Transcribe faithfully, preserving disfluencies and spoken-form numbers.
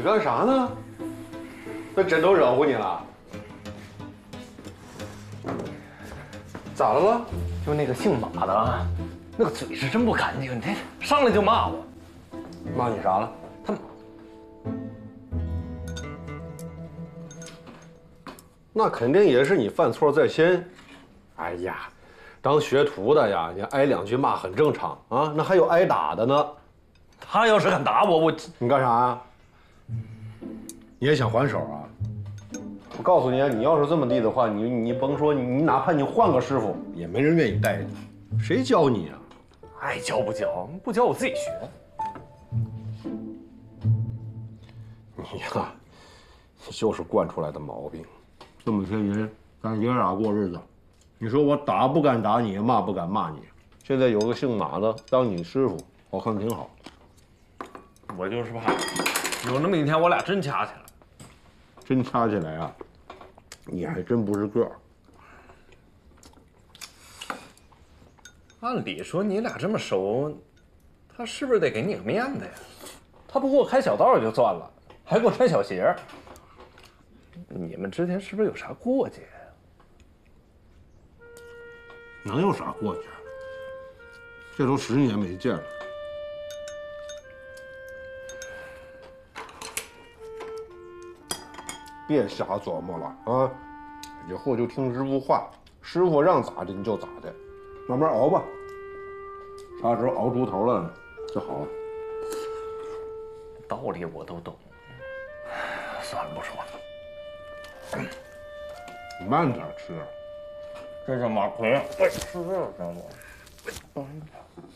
干啥呢？那真都惹乎你了？咋了了？ 就那个姓马的啊，那个嘴是真不干净，这上来就骂我。 骂你啥了？ 他那肯定也是你犯错在先。哎呀，当学徒的呀，你挨两句骂很正常啊。那还有挨打的呢。 他要是敢打我，我你干啥呀？你也想还手啊？我告诉你啊，你要是这么地的话，你你甭说，你你哪怕你换个师傅，也没人愿意带你。谁教你啊？ 爱教不教，不教我自己学。 你呀，就是惯出来的毛病。这么些年，咱爷俩过日子，你说我打不敢打你，骂不敢骂你，现在有个姓马的当你师傅，我看挺好。 我就是怕有那么一天，我俩真掐起来。 真掐起来啊，你还真不是个儿。 按理说你俩这么熟，他是不是得给你个面子呀？他不给我开小道就算了，还给我穿小鞋。你们之前是不是有啥过节呀？ 能有啥过节？这都十年没见了。别瞎琢磨了啊！以后就听师傅话，师傅让咋的你就咋的，慢慢熬吧。啥时候熬出头了就好了。 道理我都懂，算了，不说了。 你慢点吃。 这是马奎，哎，是这样的。